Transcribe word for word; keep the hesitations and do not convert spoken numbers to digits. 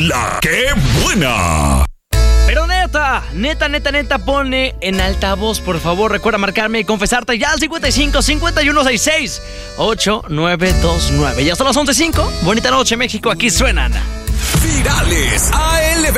La que buena. Pero neta, neta, neta, neta, pone en altavoz, por favor. Recuerda marcarme y confesarte ya al cincuenta y cinco, cincuenta y uno, sesenta y seis, ochenta y nueve veintinueve. Ya son las once y cinco. Bonita noche, México. Aquí suenan Virales A L B.